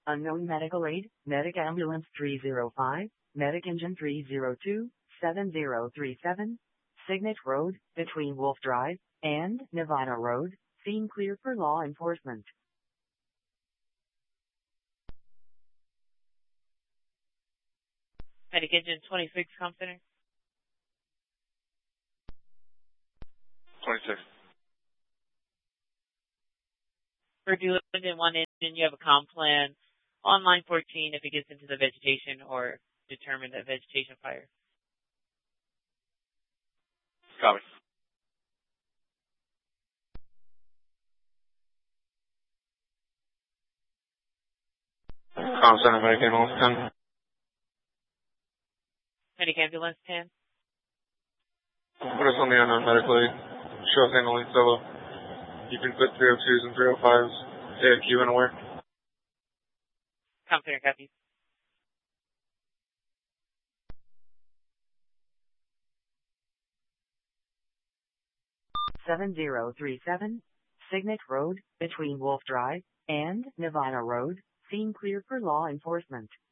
Unknown medical aid, Medic Ambulance 305, Medic Engine 302, 7037, Signet Road, between Wolf Drive and Nevada Road, scene clear for law enforcement. Medic Engine 26, Com Center. 26. For Dual Engine 1 engine, you have a comm plan on line 14 if it gets into the vegetation or determine the vegetation fire. Copy. Com Center, Medic Ambulance 10. Medic Ambulance 10. Put us on the unknown medical aid. Show us handling solo. You can put 302s and 305s. AFQ and aware. Com Center, copy. (7037) Signet Road, between Wolf Drive and Nevada Road, scene clear for law enforcement.